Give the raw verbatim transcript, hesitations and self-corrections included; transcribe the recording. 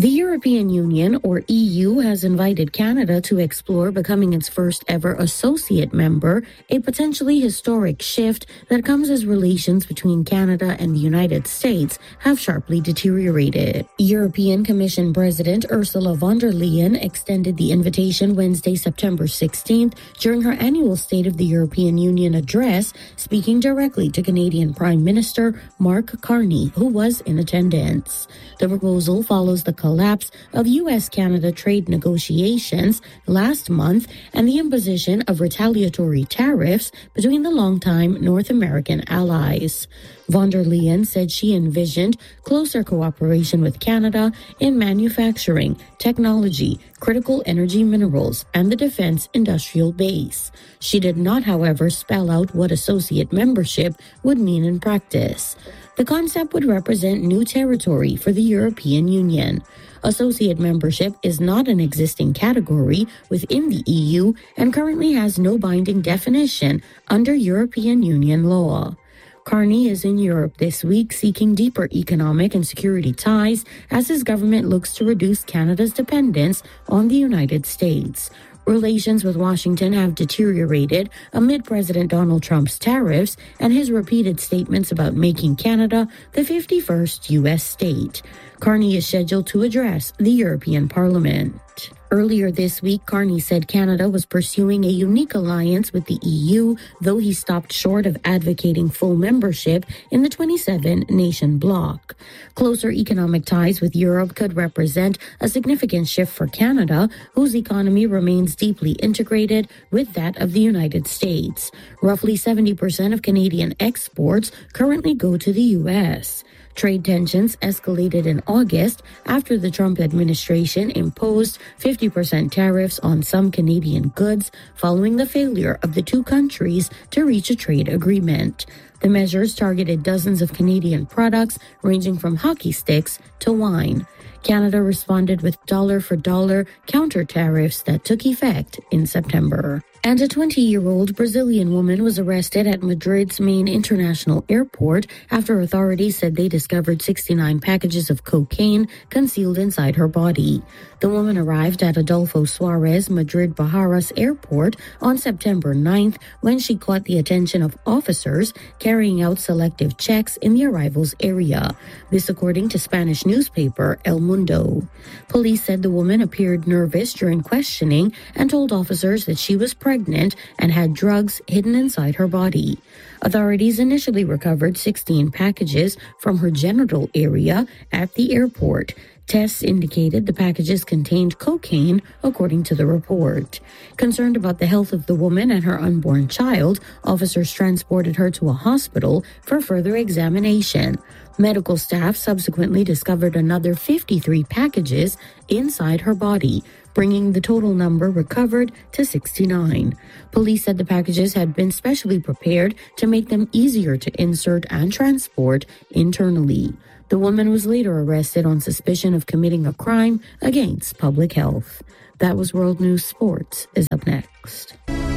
The European Union, or E U, has invited Canada to explore becoming its first ever associate member, a potentially historic shift that comes as relations between Canada and the United States have sharply deteriorated. European Commission President Ursula von der Leyen extended the invitation Wednesday, September sixteenth, during her annual State of the European Union address, speaking directly to Canadian Prime Minister Mark Carney, who was in attendance. The proposal follows the collapse of U S Canada trade negotiations last month and the imposition of retaliatory tariffs between the longtime North American allies. Von der Leyen said she envisioned closer cooperation with Canada in manufacturing, technology, critical energy minerals, and the defense industrial base. She did not, however, spell out what associate membership would mean in practice. The concept would represent new territory for the European Union. Associate membership is not an existing category within the E U and currently has no binding definition under European Union law. Carney is in Europe this week seeking deeper economic and security ties as his government looks to reduce Canada's dependence on the United States. Relations with Washington have deteriorated amid President Donald Trump's tariffs and his repeated statements about making Canada the fifty-first U S state. Carney is scheduled to address the European Parliament. Earlier this week, Carney said Canada was pursuing a unique alliance with the E U, though he stopped short of advocating full membership in the twenty-seven nation bloc. Closer economic ties with Europe could represent a significant shift for Canada, whose economy remains deeply integrated with that of the United States. Roughly seventy percent of Canadian exports currently go to the U S. Trade tensions escalated in August after the Trump administration imposed fifty percent tariffs on some Canadian goods following the failure of the two countries to reach a trade agreement. The measures targeted dozens of Canadian products ranging from hockey sticks to wine. Canada responded with dollar-for-dollar counter tariffs that took effect in September. And a twenty-year-old Brazilian woman was arrested at Madrid's main international airport after authorities said they discovered sixty-nine packages of cocaine concealed inside her body. The woman arrived at Adolfo Suarez Madrid Barajas Airport on September ninth when she caught the attention of officers carrying out selective checks in the arrivals area. This according to Spanish newspaper El Mundo. Police said the woman appeared nervous during questioning and told officers that she was pregnant pregnant and had drugs hidden inside her body. Authorities initially recovered sixteen packages from her genital area at the airport. Tests indicated the packages contained cocaine, according to the report. Concerned about the health of the woman and her unborn child, officers transported her to a hospital for further examination. Medical staff subsequently discovered another fifty-three packages inside her body, bringing the total number recovered to sixty-nine. Police said the packages had been specially prepared to make them easier to insert and transport internally. The woman was later arrested on suspicion of committing a crime against public health. That was World News Sports is up next.